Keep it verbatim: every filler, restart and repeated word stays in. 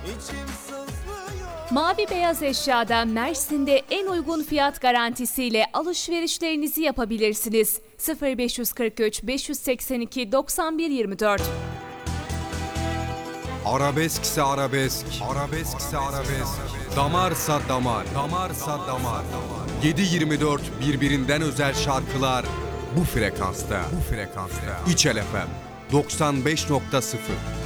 içim sızlıyor. Mavi beyaz eşyada Mersin'de en uygun fiyat garantisiyle alışverişlerinizi yapabilirsiniz. sıfır beş kırk üç beş seksen iki doksan bir yirmi dört. Arabeskse arabesk, arabeskse arabesk, damarsa damar, damarsa damar. yedi yirmi dört birbirinden özel şarkılar bu frekansta, bu frekansta. İçel F M doksan beş nokta sıfır.